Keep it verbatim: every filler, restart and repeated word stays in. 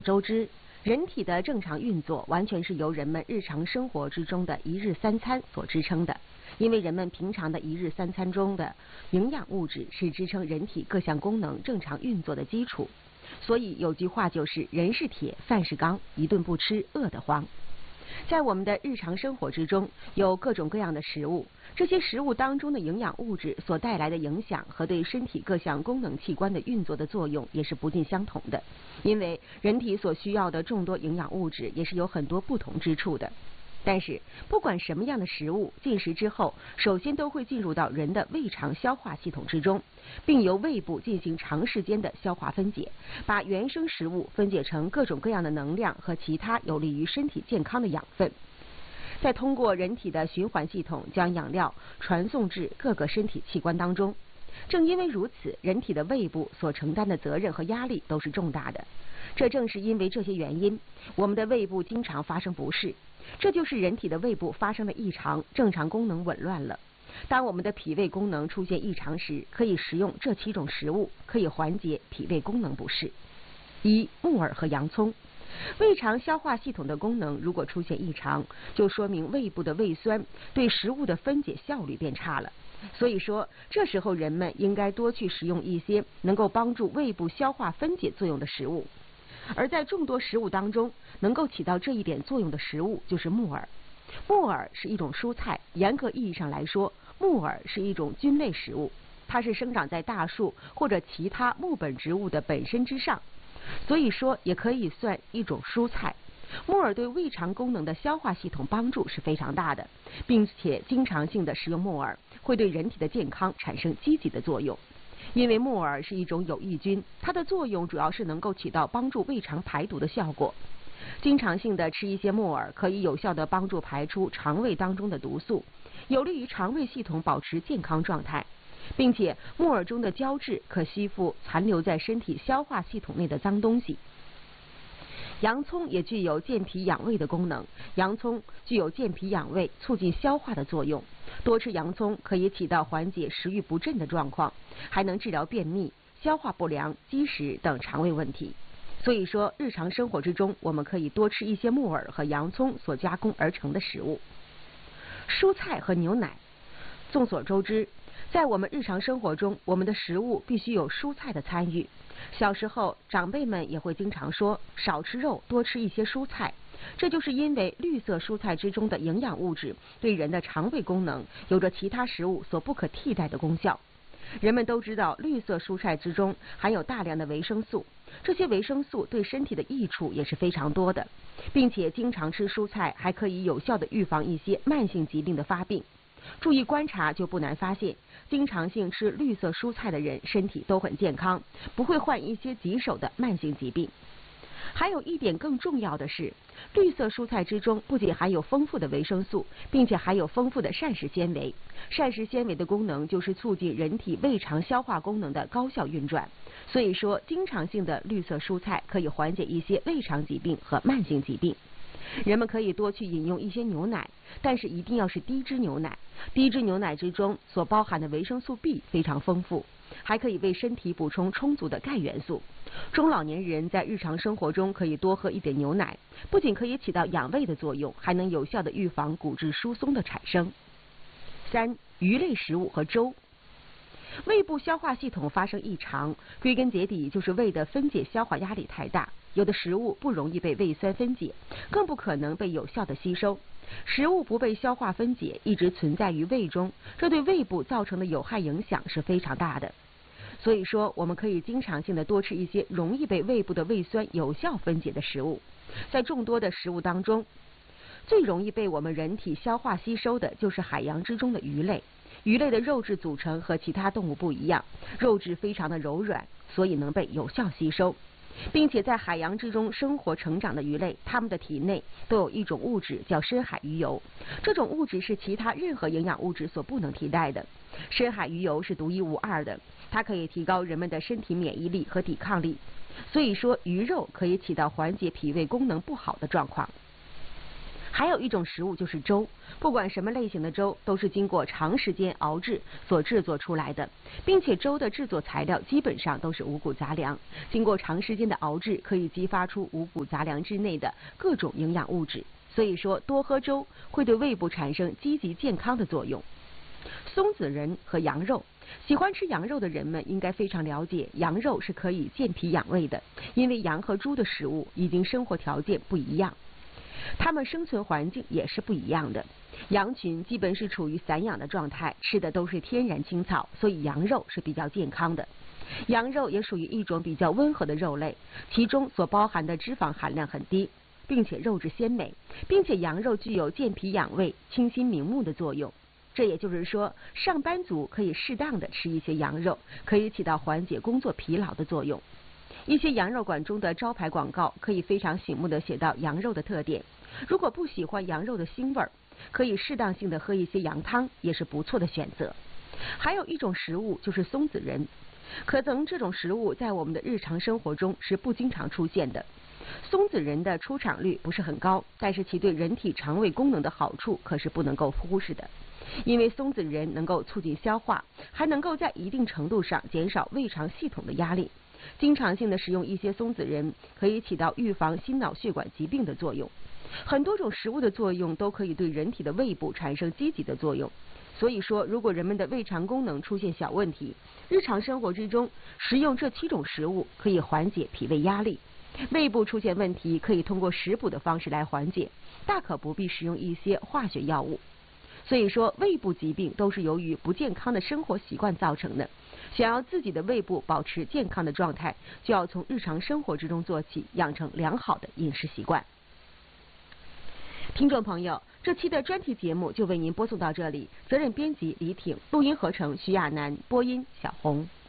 周知，人体的正常运作完全是由人们日常生活之中的一日三餐所支撑的。因为人们平常的一日三餐中的营养物质是支撑人体各项功能正常运作的基础。所以有句话就是“人是铁，饭是钢，一顿不吃饿得慌”。在我们的日常生活之中，有各种各样的食物，这些食物当中的营养物质所带来的影响和对身体各项功能器官的运作的作用也是不尽相同的。因为人体所需要的众多营养物质也是有很多不同之处的。但是，不管什么样的食物，进食之后，首先都会进入到人的胃肠消化系统之中，并由胃部进行长时间的消化分解，把原生食物分解成各种各样的能量和其他有利于身体健康的养分，再通过人体的循环系统将养料传送至各个身体器官当中。正因为如此，人体的胃部所承担的责任和压力都是重大的。这正是因为这些原因，我们的胃部经常发生不适，这就是人体的胃部发生了异常，正常功能紊乱了。当我们的脾胃功能出现异常时，可以食用这七种食物，可以缓解脾胃功能不适。一、木耳和洋葱。胃肠消化系统的功能如果出现异常，就说明胃部的胃酸对食物的分解效率变差了。所以说，这时候人们应该多去食用一些能够帮助胃部消化分解作用的食物。而在众多食物当中，能够起到这一点作用的食物就是木耳。木耳是一种蔬菜，严格意义上来说，木耳是一种菌类食物，它是生长在大树或者其他木本植物的本身之上，所以说也可以算一种蔬菜。木耳对胃肠功能的消化系统帮助是非常大的，并且经常性的食用木耳会对人体的健康产生积极的作用。因为木耳是一种有益菌，它的作用主要是能够起到帮助胃肠排毒的效果。经常性的吃一些木耳，可以有效的帮助排出肠胃当中的毒素，有利于肠胃系统保持健康状态。并且木耳中的胶质可吸附残留在身体消化系统内的脏东西。洋葱也具有健脾养胃的功能，洋葱具有健脾养胃、促进消化的作用。多吃洋葱可以起到缓解食欲不振的状况，还能治疗便秘、消化不良、积食等肠胃问题。所以说，日常生活之中，我们可以多吃一些木耳和洋葱所加工而成的食物。蔬菜和牛奶。众所周知，在我们日常生活中，我们的食物必须有蔬菜的参与。小时候，长辈们也会经常说少吃肉，多吃一些蔬菜。这就是因为绿色蔬菜之中的营养物质对人的肠胃功能有着其他食物所不可替代的功效。人们都知道，绿色蔬菜之中含有大量的维生素，这些维生素对身体的益处也是非常多的，并且经常吃蔬菜还可以有效的预防一些慢性疾病的发病。注意观察就不难发现，经常性吃绿色蔬菜的人身体都很健康，不会患一些棘手的慢性疾病。还有一点更重要的是，绿色蔬菜之中不仅含有丰富的维生素，并且含有丰富的膳食纤维。膳食纤维的功能就是促进人体胃肠消化功能的高效运转。所以说，经常性的绿色蔬菜可以缓解一些胃肠疾病和慢性疾病。人们可以多去饮用一些牛奶，但是一定要是低脂牛奶。低脂牛奶之中所包含的维生素 B 非常丰富，还可以为身体补充充足的钙元素。中老年人在日常生活中可以多喝一点牛奶，不仅可以起到养胃的作用，还能有效的预防骨质疏松的产生。三、鱼类食物和粥。胃部消化系统发生异常，归根结底就是胃的分解消化压力太大，有的食物不容易被胃酸分解，更不可能被有效的吸收。食物不被消化分解，一直存在于胃中，这对胃部造成的有害影响是非常大的。所以说，我们可以经常性的多吃一些容易被胃部的胃酸有效分解的食物。在众多的食物当中，最容易被我们人体消化吸收的就是海洋之中的鱼类。鱼类的肉质组成和其他动物不一样，肉质非常的柔软，所以能被有效吸收。并且在海洋之中生活成长的鱼类，它们的体内都有一种物质叫深海鱼油，这种物质是其他任何营养物质所不能替代的。深海鱼油是独一无二的，它可以提高人们的身体免疫力和抵抗力，所以说鱼肉可以起到缓解脾胃功能不好的状况。 还有一种食物就是粥，不管什么类型的粥，都是经过长时间熬制所制作出来的，并且粥的制作材料基本上都是五谷杂粮。经过长时间的熬制，可以激发出五谷杂粮之内的各种营养物质。所以说，多喝粥会对胃部产生积极健康的作用。松子仁和羊肉，喜欢吃羊肉的人们应该非常了解，羊肉是可以健脾养胃的，因为羊和猪的食物已经生活条件不一样。它们生存环境也是不一样的。羊群基本是处于散养的状态，吃的都是天然青草，所以羊肉是比较健康的。羊肉也属于一种比较温和的肉类，其中所包含的脂肪含量很低，并且肉质鲜美，并且羊肉具有健脾养胃、清心明目的作用。这也就是说，上班族可以适当的吃一些羊肉，可以起到缓解工作疲劳的作用。一些羊肉馆中的招牌广告可以非常醒目的写到羊肉的特点。如果不喜欢羊肉的腥味儿，可以适当性的喝一些羊汤，也是不错的选择。还有一种食物就是松子仁，可能这种食物在我们的日常生活中是不经常出现的。松子仁的出场率不是很高，但是其对人体肠胃功能的好处可是不能够忽视的。因为松子仁能够促进消化，还能够在一定程度上减少胃肠系统的压力。经常性的食用一些松子仁，可以起到预防心脑血管疾病的作用。很多种食物的作用都可以对人体的胃部产生积极的作用。所以说，如果人们的胃肠功能出现小问题，日常生活之中食用这七种食物可以缓解脾胃压力。胃部出现问题，可以通过食补的方式来缓解，大可不必使用一些化学药物。所以说，胃部疾病都是由于不健康的生活习惯造成的。想要自己的胃部保持健康的状态，就要从日常生活之中做起，养成良好的饮食习惯。听众朋友，这期的专题节目就为您播送到这里，责任编辑李挺，录音合成徐亚楠，播音小红。